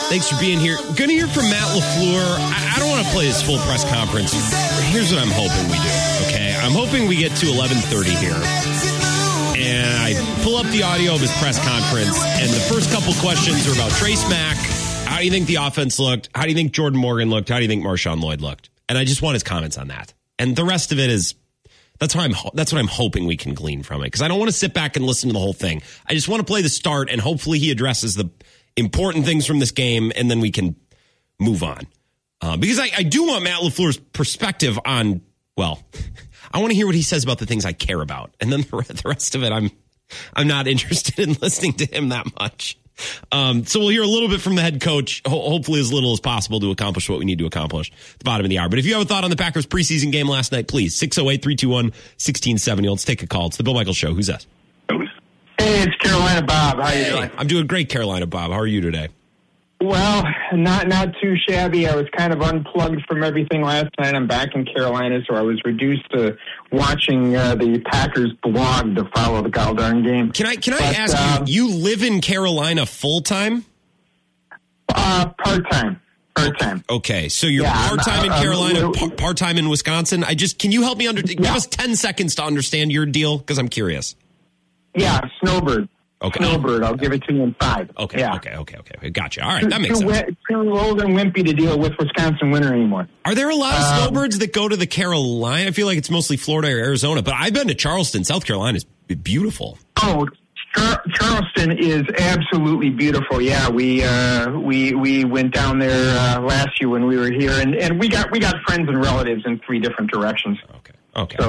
Thanks for being here. Going to hear from Matt LaFleur. I don't want to play his full press conference. Here's what I'm hoping we do, okay? I'm hoping we get to 11:30 here. And I pull up the audio of his press conference, and the first couple questions are about Trace Mack. How do you think the offense looked? How do you think Jordan Morgan looked? How do you think Marshawn Lloyd looked? And I just want his comments on that. And the rest of it is, that's what I'm hoping we can glean from it. Because I don't want to sit back and listen to the whole thing. I just want to play the start, and hopefully he addresses the important things from this game, and then we can move on. Because I do want Matt LaFleur's perspective on, well, I want to hear what he says about the things I care about. And then the rest of it, I'm not interested in listening to him that much. So we'll hear a little bit from the head coach, hopefully as little as possible to accomplish what we need to accomplish at the bottom of the hour. But if you have a thought on the Packers preseason game last night, please, 608-321-1670. Let's take a call. It's the Bill Michaels Show. Who's this? Hey, it's Carolina Bob. How you doing? I'm doing great, Carolina Bob. How are you today? Well, not too shabby. I was kind of unplugged from everything last night. I'm back in Carolina, so I was reduced to watching the Packers blog to follow the goddamn game. Can I ask you live in Carolina full time? Part-time. Okay, so you're part-time in Carolina, part-time in Wisconsin. Can you help me give us 10 seconds to understand your deal? Because I'm curious. Yeah, Snowbird. Okay. Snowbird, I'll give it to you in 5. Okay, yeah. Okay. Gotcha. All right, that makes sense. Too old and wimpy to deal with Wisconsin winter anymore. Are there a lot of snowbirds that go to the Carolina? I feel like it's mostly Florida or Arizona, but I've been to Charleston. South Carolina is beautiful. Oh, Charleston is absolutely beautiful. Yeah, we went down there last year when we were here, and we got friends and relatives in 3 different directions. Okay. So